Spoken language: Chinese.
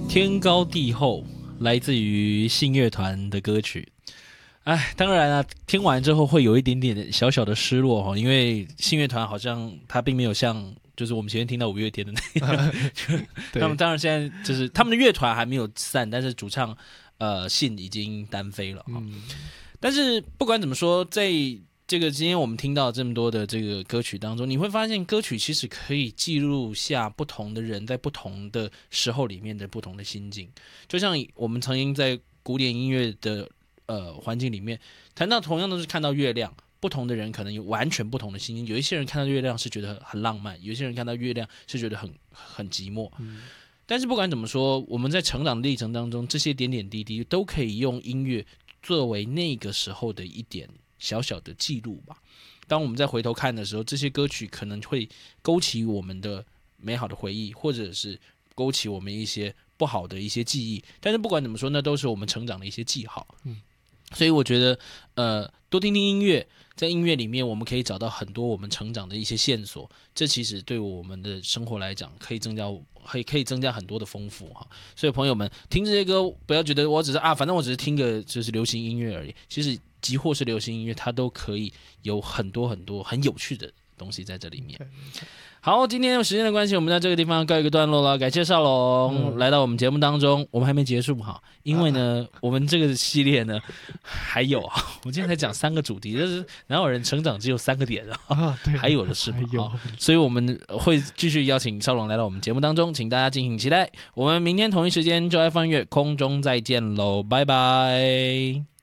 天高地厚，来自于信乐团的歌曲。当然啊，听完之后会有一点点小小的失落哈，因为信乐团好像他并没有像就是我们前面听到五月天的那样，他们当然现在就是他们的乐团还没有散，但是主唱信已经单飞了哈。但是不管怎么说，在这个今天我们听到这么多的这个歌曲当中，你会发现歌曲其实可以记录下不同的人在不同的时候里面的不同的心境。就像我们曾经在古典音乐的环境里面谈到，同样都是看到月亮，不同的人可能有完全不同的心境。有一些人看到月亮是觉得很浪漫，有一些人看到月亮是觉得很寂寞。但是不管怎么说，我们在成长的历程当中，这些点点滴滴都可以用音乐作为那个时候的一点小小的记录吧。当我们再回头看的时候，这些歌曲可能会勾起我们的美好的回忆，或者是勾起我们一些不好的一些记忆。但是不管怎么说，那都是我们成长的一些记号。所以我觉得多听听音乐，在音乐里面我们可以找到很多我们成长的一些线索，这其实对我们的生活来讲可以增加很多的丰富哈。所以朋友们听这些歌，不要觉得我只是反正我只是听个就是流行音乐而已，其实即或是流行音乐，它都可以有很多很多很有趣的东西在这里面。好，今天有时间的关系，我们在这个地方告一个段落了。感谢少龙来到我们节目当中，我们还没结束哈，因为呢，我们这个系列呢还有，我们今天才讲3个主题，就是哪有人成长只有3个点啊？对，还有的是嘛？所以我们会继续邀请少龙来到我们节目当中，请大家敬请期待。我们明天同一时间就爱放乐空中再见喽，拜拜。